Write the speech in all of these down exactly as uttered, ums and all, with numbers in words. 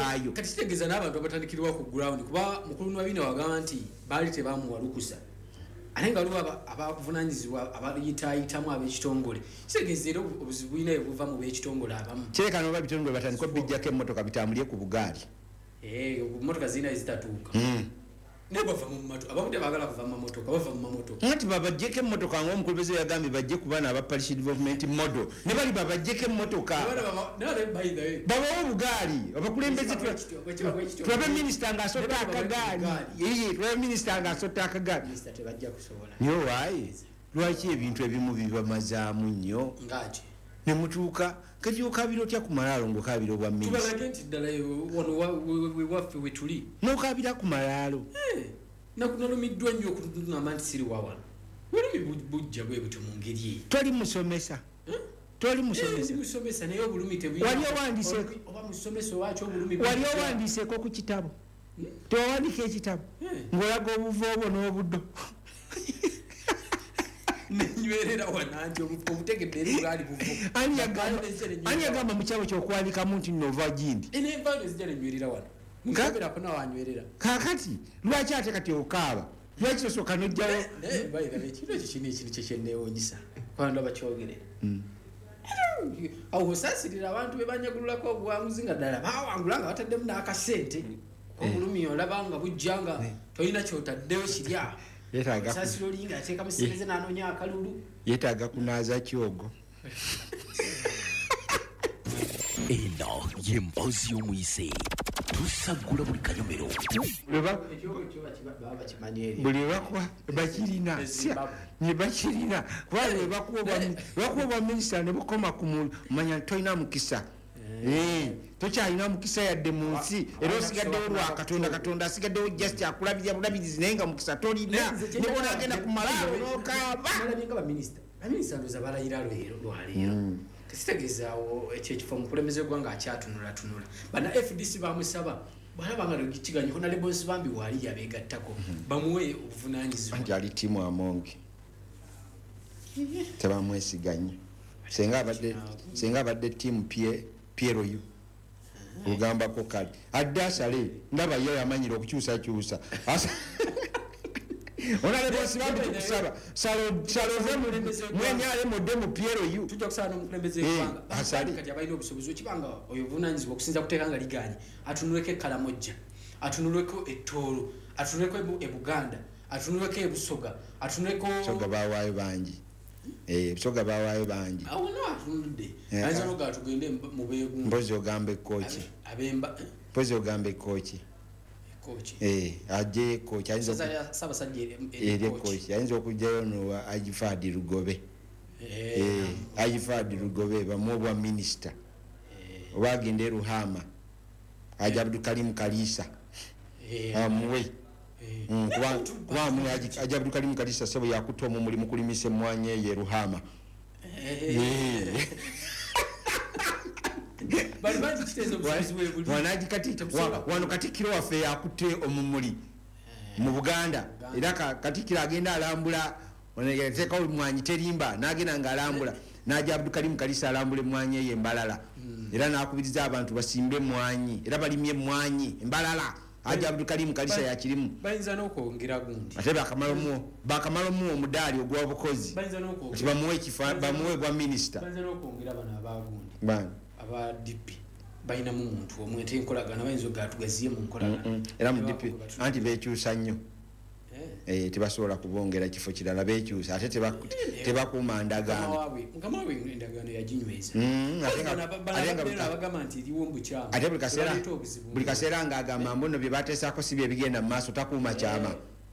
waayo kati kitegeza n'abantu abatandikirwa ku ground kuba mukulu wabina wagamba nti baali tebamuwalukusa ate nga waliwo abavunanyizibwa abayitaayitamu ab'ekitongole kitegeza era obuzibu bulina buva mu b'ekitongole abamu kireka n'oba bitongole batandika bijjako emmotoka bitambulye ku bugaali emmotoka zirina ezitatuuka ne bava mu mamotoka abamu tebagala kuva mu mamotoka bava mu mamotoka nti babajjeko emmotoka ng'omukulembeze yagambye bajje ku baana aba parish development model ne bali babajjeko emmotoka babawo obugaali abakulembeze tulabe minisita ng'asotta akagaali yeye tulabe minisita ng'asotta akagaali niyo waayi lwaki ebintu ebimu bibamazaamu nnyo ne mutuuka kati okabira otya ku malaalo ng'okabira obwa minisita tubalage nti ddala wewaffe we tuli n'okabira ku malaalo nalumiddwa nnyo okutungamba nti siri wawala bulumi bujja bwe butyo mu ngeri eyo toli musomesa toli musomesa naye obulumi wali owandiiseeko ku kitabo tewawandiika ekitabo ng'olaga obuva obwo n'obuddo nenywerera wananti obutegedde eri bwali buvu ani yagamba mu kyabo ky'okuwandikamu nti nova gindi enenvaano zijja nenywerera wano mukaberako nawanywerera kaakati lwaki ate kati okaaba lwaki osooka nojjawo kino kikino ekintu kyekyenneewuunyisa kwanda bakyogerera awo osaasirira abantu be banyagululako obuwanguzi nga ddala bawangula nga bataddemu n'akasente obulumi olaba nga bujja nga tolina kyotaddewo kirya sasiro olinga ateeka musebeze n'anoonya akalulu yeetaaga kunaaza kyogo eno y'emboozi y'omuyise tusagula buli kanyomero buli bakirina ne bakirina kubanga bakuba obwa minisita ne bukoma ku muntu manya tolina mukisa tokyalina mukisa yadde mu nsi era osigaddewo lwa katonda katonda asigaddewo just akulabirira bulabirizi naye nga mukisa tolina nebona agenda ku malaalo n'okaaba baminisita ndoza balayira lwaleero tekitegeezaawo ekyo ekifo omukulembeze gwanga akyatunulatunula bana F D C bamusaba bwalaba nga lwekiganye honorable Nsibambi waali yabeegattako bamuwe obuvunanyizibwa nti ali tiimu amonge tebamwesiganye senga abadde tiimu Piero yu ugambako kale adde asale ndaba ye yamanyira okukyusakyusa onale bosi bambi tukusaba saloze mwenyale modde mu Piero yu tujja kusaba n'omukulembeze eggwanga asali kati abalina obusobozi okibanga oyo obuvunanyizibwa okusinza kuteeka nga liganye atunuleko ekkalamojja atunuleko ettoolo atunuleko ebuganda atunuleko ebusoga atunuleko soga bawaayo bangi eh soga bawaayo bangi awo no atunudde ayinza noga tugende mu beegunga mbozi ogambe kochi abemba mbozi ogambe kochi kochi eh aje kochi ayinza saba sajje ere kochi ayinza okujjayo no Ajifadi Lugobe eh Ajifadi Lugobe bamobwa minister obagende Ruhama Haji Abdul Karim Kalisa amwe kuba mwe Haji Abdul Karim Kalisa sebo yakutoa mu mulimu kulimise mwanye ye Ruhama bali banji kitezo obusobozi bwebuli wanaji kati wano katikiro waffe yakutte omumuli mu Buganda era katikiro agenda alambula onayeteka omwanyi terimba nagenda ngaalambula naja Abdul Karim Kalisa alambule mwanye ye Mbalala era nakubiriza abantu basimbe mwanyi era balimye mwanyi Mbalala Haji Abdul Karim Kalisa yakirimu bayinza n'okwongera gundi ate bakamalo mu bakamalo mu omudali ogwa bukozi bayinza n'okwongera bamuwe kifa bamuwe bwa minister bayinza n'okwongera bana abagundi bana aba D P bayina mu muntu omwe tenkolagana bayinza gatugaziye mu nkolagana era mu D P anti bekyusa nnyo eh tebasobola kubongera kifo kirala bekyusa ate teba tebakuma ndagano mukama we ndagano yaginyweza atenga abagamba nti iliwo mbukyama ate buli kaseera buli kaseera nga agamba mbono bye bateesako si bye bigenda mu maaso takuuma kyama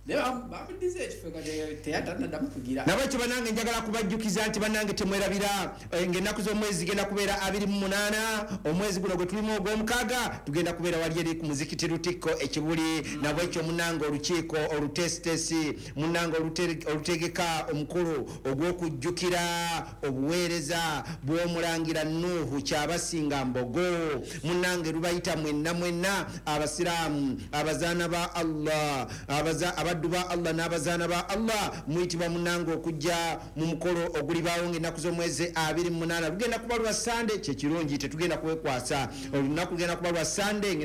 nabwekyo banange njagala kubajjukiza nti banange temwerabira ng'ennaku z'omwezi zigenda kubeera abiri mu munaana omwezi guno gwe tulimu ogw'omukaaga tugenda kubeera wali eri ku muzikiti Lutikko ekibuli nabwekyo munange olukiiko olutesitesi munange olutegeka omukulu ogw'okujjukira obuweereza bw'omulangira Nuhu Kyabasinga Mbogo munange lubayita mwenna mwenna abasiraamu abazaana ba Allah abaza duba Allah n'abazaana ba Allah muyitibwa munango okujja mu mukolo ogulibaawo ng'ennaku z'omwezi abiri mu munaana lugenda kuba lwa Sunday kye kirungi tetugenda kwekwasa olunaku lugenda kuba lwa Sunday